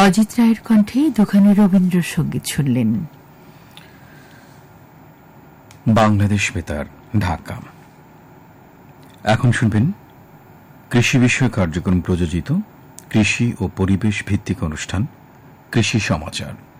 অজিত রায়ের কণ্ঠে দুখানি রবীন্দ্রসঙ্গীত শুনলেন। বাংলাদেশ বেতার, ঢাকা। এখন শুনবেন কৃষি বিষয়ক কার্যক্রম প্রযোজিত কৃষি ও পরিবেশ ভিত্তিক অনুষ্ঠান কৃষি সমাচার।